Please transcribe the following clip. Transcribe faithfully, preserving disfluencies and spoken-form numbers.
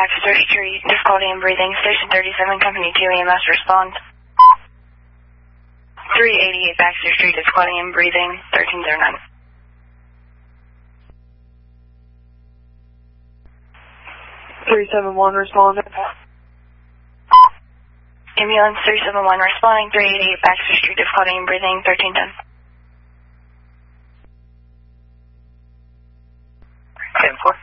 Baxter Street, difficulty in breathing. Station thirty-seven, Company two, E M S respond. three eighty-eight Baxter Street, difficulty in breathing. thirteen oh nine. three seven one responding. Ambulance three seven one responding. three eighty-eight Baxter Street, difficulty in breathing. thirteen ten. ten four.